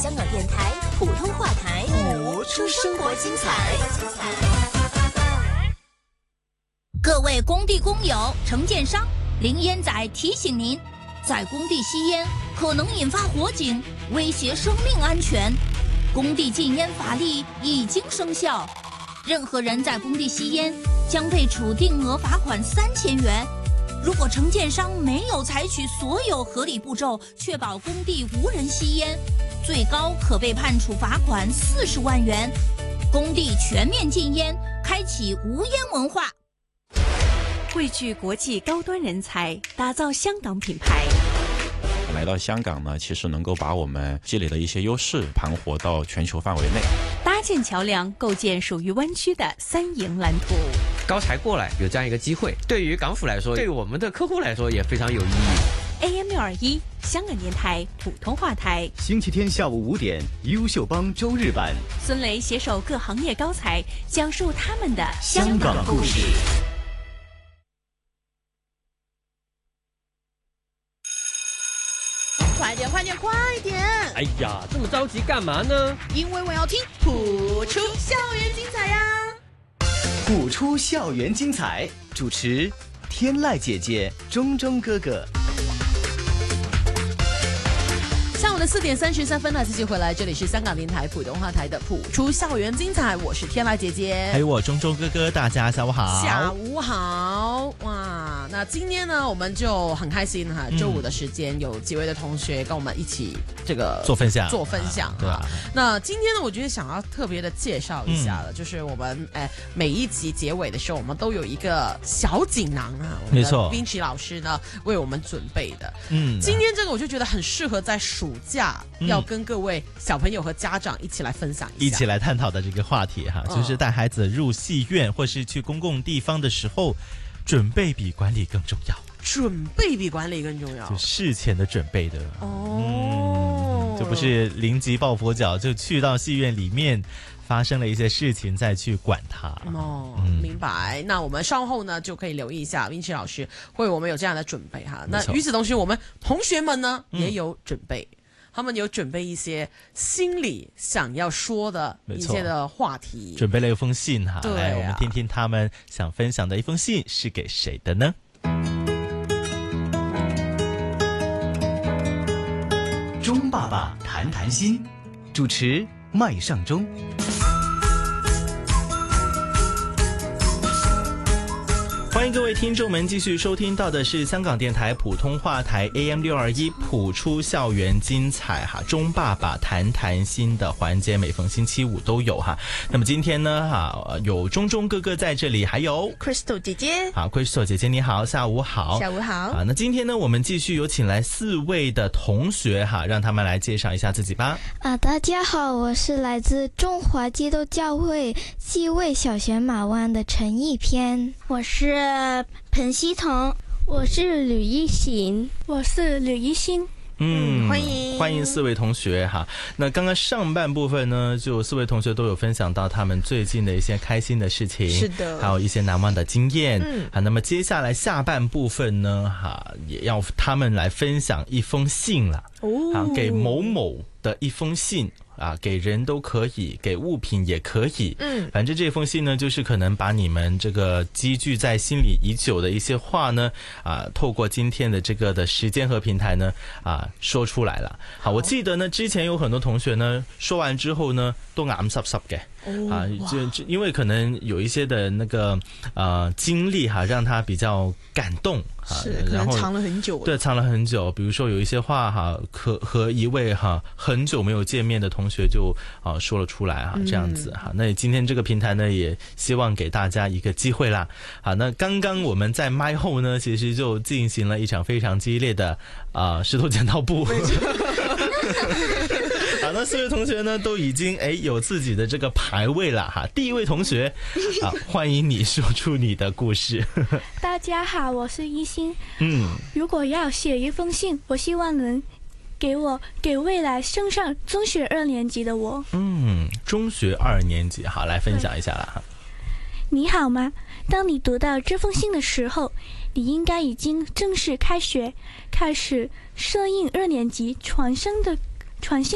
香港电台普通话台，播出生活精彩。 各位工地工友、承建商，林烟仔提醒您，在工地吸烟可能引发火警，威胁生命安全。工地禁烟法律已经生效，任何人在工地吸烟将被处定额罚款3000元。如果承建商没有采取所有合理步骤，确保工地无人吸烟，最高可被判处罚款40万元。工地全面禁烟，开启无烟文化。 汇聚国际高端人才，打造香港品牌。 来到香港呢，其实能够把我们积累的一些优势盘活到全球范围内， 搭建桥梁，构建属于湾区的3赢蓝图。 高才过来有这样一个机会，对于港府来说，对于我们的客户来说也非常有意义。 AM621 香港电台普通话台， 星期天下午5点，优秀帮周日版， 孙雷携手各行业高才，讲述他们的香港故事。 快点，快点！ 哎呀，这么着急干嘛呢？ 因为我要听普出校园精彩呀！ 普出校园精彩，主持天籁姐姐、钟钟哥哥。 下午的4点33分呢，继续回来，这里是香港电台普通话台的普出校园精彩，我是天籁姐姐， 还有我钟钟哥哥，大家下午好。 下午好，哇！那今天呢，我们就很开心哈，周五的时间有几位的同学跟我们一起这个做分享， 对吧？那今天呢，我觉得想要特别的介绍一下了，就是我们每一集结尾的时候，我们都有一个小锦囊啊， 没错， 冰淇老师呢为我们准备的。今天这个我就觉得很适合在暑假要跟各位小朋友和家长一起来分享一下， 一起来探讨的这个话题哈，就是带孩子入戏院或是去公共地方的时候，准备比管理更重要。 准备比管理更重要， 就事前的准备的就不是临急抱佛脚，就去到戏院里面发生了一些事情再去管它。 明白。那我们稍后呢就可以留意一下温琪老师会我们有这样的准备哈。那与此同时，我们同学们呢也有准备。他们有准备一些心里想要说的一些的话题， 准备了一封信哈，来我们听听他们想分享的一封信是给谁的呢？ 钟爸爸谈谈心，主持麦尚中。 欢迎各位听众们继续收听到的是香港电台普通话台 AM621 普出校园精彩哈，钟爸爸谈谈心的环节，每逢星期五都有哈。那么今天呢有钟钟哥哥在这里，还有 Crystal 姐姐。 好 ，Crystal 姐姐你好，下午好。 下午好。 那今天呢，我们继续有请来4位的同学哈，让他们来介绍一下自己吧。 大家好，我是来自中华基督教会继卫小学马湾的陈义偏。 我是彭希彤， 我是吕一行， 我是吕一新。 欢迎4位同学哈。那刚刚上半部分呢，就4位同学都有分享到他们最近的一些开心的事情， 是的， 还有一些难忘的经验。那么接下来下半部分呢，也要他们来分享一封信了。给某某的一封信。给人都可以，给物品也可以。反正这封信呢，就是可能把你们这个积聚在心里已久的一些话呢，透过今天的这个的时间和平台呢，说出来了。好，我记得呢，之前有很多同學呢，說完之後呢，都眼濕濕嘅。就因為可能有一些的那個經歷讓他比較感動， 是可能藏了很久。 對，藏了很久。比如說有一些話和一位很久沒有見面的同學就說了出來這樣子那今天這個平台呢，也希望給大家一個機會啦。那剛剛我們在麥後呢，其實就進行了一場非常激烈的石頭剪刀布。好，那4位同學呢都已經有自己的這個排位了哈。第一位同學歡迎你說出你的故事。 大家好，我是一心。如果要寫一封信，我希望能給未來升上中學2年級的我。 中學2年級，好，來分享一下啦。 你好嗎？當你讀到這封信的時候，你應該已經正式開學，開始適應2年級傳新